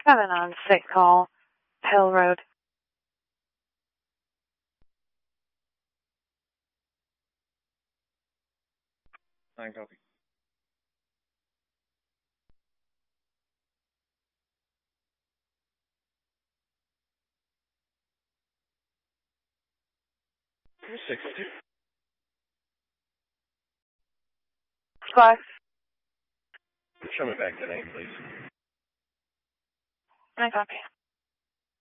Got an on-site call, Hill Road. Nine copy. You're 62. Squad. Show me back the name, please. 9 copy.